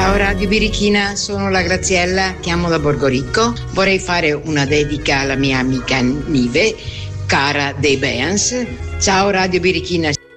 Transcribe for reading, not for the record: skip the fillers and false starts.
Ciao Radio Birichina, sono la Graziella, chiamo da Borgoricco. Vorrei fare una dedica alla mia amica Nive, cara dei Beans. Ciao Radio Birichina.